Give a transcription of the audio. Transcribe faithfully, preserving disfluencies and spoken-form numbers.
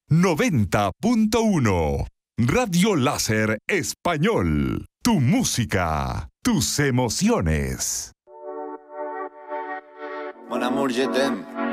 noventa punto uno. Radio Láser Español. Tu música, tus emociones. Mon amour, je t'aime.